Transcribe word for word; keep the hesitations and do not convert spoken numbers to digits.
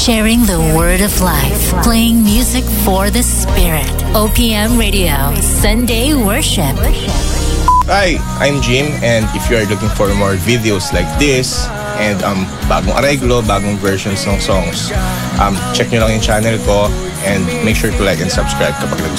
sharing the word of life, playing music for the spirit. O P M Radio, Sunday Worship. Hi, I'm Jim, and if you are looking for more videos like this and um bagong areglo, bagong versions ng songs, um check nyo lang yung channel ko and make sure to like and subscribe kapag nagustuhan.